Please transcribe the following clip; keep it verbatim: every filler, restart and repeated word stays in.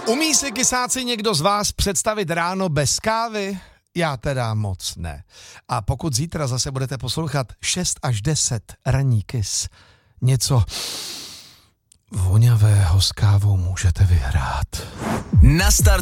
Umí si kysáci někdo z vás představit ráno bez kávy? Já teda moc ne. A pokud zítra zase budete poslouchat šest až deset ranní kys, něco voňavého s kávou můžete vyhrát. Na start